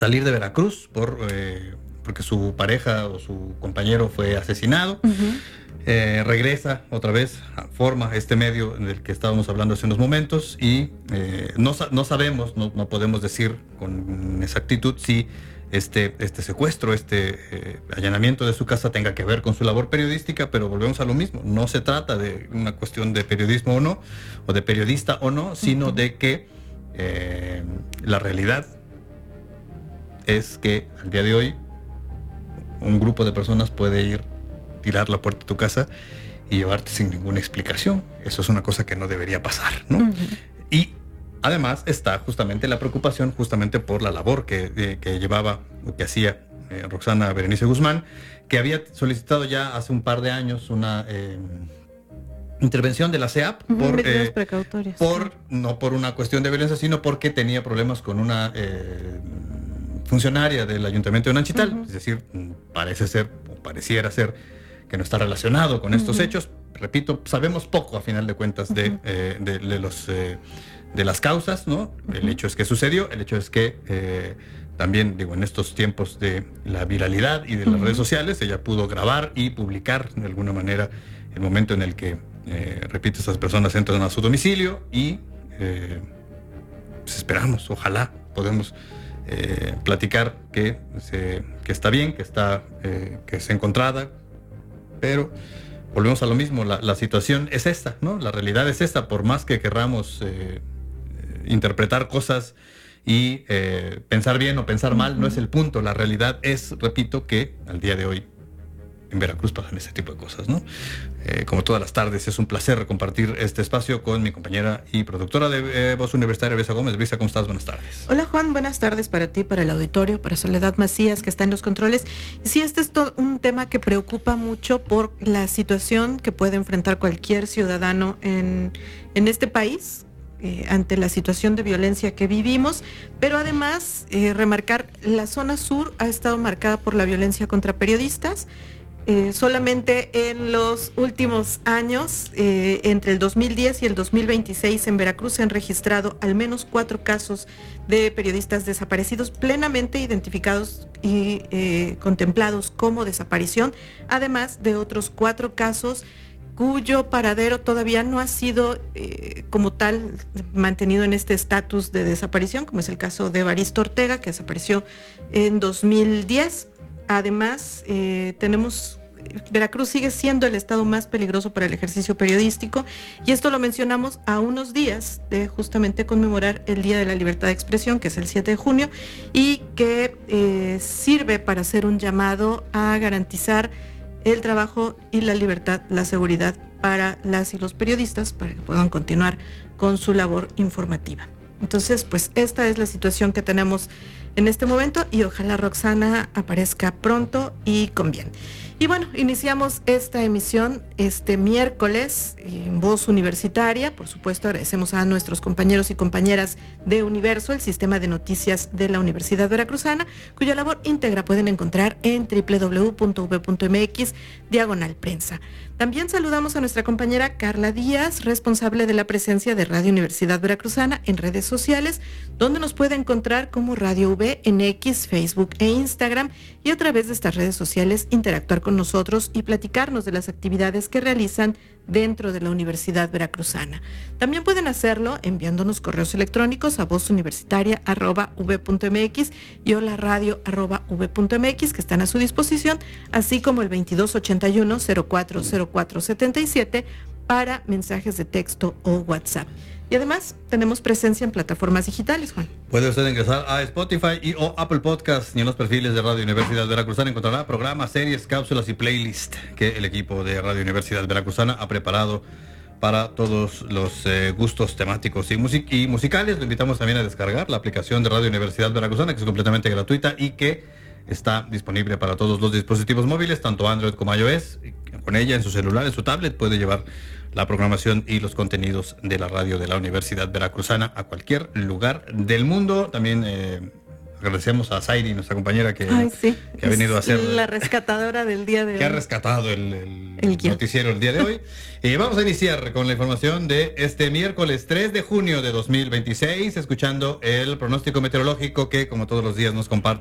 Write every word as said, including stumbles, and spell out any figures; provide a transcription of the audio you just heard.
salir de Veracruz por, eh, porque su pareja o su compañero fue asesinado. Uh-huh. Eh, regresa otra vez, forma este medio del que estábamos hablando hace unos momentos y eh, no, no sabemos, no, no podemos decir con exactitud si este, este secuestro, este eh, allanamiento de su casa tenga que ver con su labor periodística, pero volvemos a lo mismo. No se trata de una cuestión de periodismo o no, o de periodista o no, sino uh-huh. de que eh, la realidad es que al día de hoy un grupo de personas puede ir, tirar la puerta de tu casa y llevarte sin ninguna explicación. Eso es una cosa que no debería pasar, ¿no? Uh-huh. Y además está justamente la preocupación justamente por la labor que, eh, que llevaba, o que hacía eh, Roxana Berenice Guzmán, que había solicitado ya hace un par de años una eh, intervención de la C E A P, uh-huh, por, eh, por no por una cuestión de violencia, sino porque tenía problemas con una eh, funcionaria del Ayuntamiento de Nanchital. Uh-huh. Es decir, parece ser, o pareciera ser, que no está relacionado con estos uh-huh. hechos. Repito, sabemos poco a final de cuentas de, uh-huh. eh, de, de, los, eh, de las causas, ¿no? Uh-huh. El hecho es que sucedió, el hecho es que eh, también, digo, en estos tiempos de la viralidad y de las uh-huh. redes sociales, ella pudo grabar y publicar de alguna manera el momento en el que, eh, repito, esas personas entran a su domicilio y eh, pues esperamos, ojalá podemos eh, platicar que, se, que está bien, que está eh, que es encontrada. Pero volvemos a lo mismo, la, la situación es esta, ¿no? La realidad es esta, por más que querramos eh, interpretar cosas y eh, pensar bien o pensar mal, uh-huh. no es el punto. La realidad es, repito, que al día de hoy en Veracruz pasan ese tipo de cosas, ¿no? Eh, como todas las tardes, es un placer compartir este espacio con mi compañera y productora de eh, Voz Universitaria, Brisa Gómez. Brisa, ¿cómo estás? Buenas tardes. Hola, Juan, buenas tardes para ti, para el auditorio, para Soledad Macías, que está en los controles. Sí, este es todo un tema que preocupa mucho por la situación que puede enfrentar cualquier ciudadano en, en este país, eh, ante la situación de violencia que vivimos, pero además eh, remarcar, la zona sur ha estado marcada por la violencia contra periodistas. Eh, solamente en los últimos años, eh, entre el dos mil diez y el dos mil veintiséis, en Veracruz se han registrado al menos cuatro casos de periodistas desaparecidos plenamente identificados y eh, contemplados como desaparición, además de otros cuatro casos cuyo paradero todavía no ha sido eh, como tal mantenido en este estatus de desaparición, como es el caso de Evaristo Ortega, que desapareció en dos mil diez. Además, eh, tenemos, Veracruz sigue siendo el estado más peligroso para el ejercicio periodístico, y esto lo mencionamos a unos días de justamente conmemorar el Día de la Libertad de Expresión, que es el siete de junio, y que eh, sirve para hacer un llamado a garantizar el trabajo y la libertad, la seguridad para las y los periodistas, para que puedan continuar con su labor informativa. Entonces, pues esta es la situación que tenemos en este momento, y ojalá Roxana aparezca pronto y con bien. Y bueno, iniciamos esta emisión este miércoles en Voz Universitaria. Por supuesto, agradecemos a nuestros compañeros y compañeras de Universo, el sistema de noticias de la Universidad Veracruzana, cuya labor íntegra pueden encontrar en doble u doble u doble u punto u b punto m x diagonal prensa. También saludamos a nuestra compañera Carla Díaz, responsable de la presencia de Radio Universidad Veracruzana en redes sociales, donde nos puede encontrar como Radio V en X, Facebook e Instagram, y a través de estas redes sociales interactuar con nosotros y platicarnos de las actividades que realizan dentro de la Universidad Veracruzana. También pueden hacerlo enviándonos correos electrónicos a vozuniversitaria arroba v punto m x y hola radio arroba v punto m x, que están a su disposición, así como el veintidós ochenta y uno cero cuatro cero cuatro setenta y siete para mensajes de texto o WhatsApp. Y además tenemos presencia en plataformas digitales, Juan. Puede usted ingresar a Spotify y o Apple Podcast, y en los perfiles de Radio Universidad Veracruzana encontrará programas, series, cápsulas y playlist que el equipo de Radio Universidad Veracruzana ha preparado para todos los eh, gustos temáticos y, music y musicales. Lo invitamos también a descargar la aplicación de Radio Universidad Veracruzana, que es completamente gratuita y que está disponible para todos los dispositivos móviles, tanto Android como iOS. Con ella, en su celular, en su tablet, puede llevar la programación y los contenidos de la radio de la Universidad Veracruzana a cualquier lugar del mundo. También eh, agradecemos a Zairi, nuestra compañera que, Ay, sí. que ha venido a hacer... La rescatadora del día de hoy. Que ha rescatado el, el, el noticiero el día de hoy. Y vamos a iniciar con la información de este miércoles tres de junio de dos mil veintiséis, escuchando el pronóstico meteorológico que, como todos los días, nos comparte